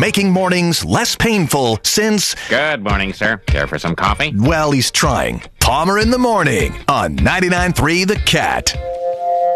making mornings less painful since... Good morning, sir. Care for some coffee? Well, he's trying. Palmer in the Morning on 99.3 The Cat.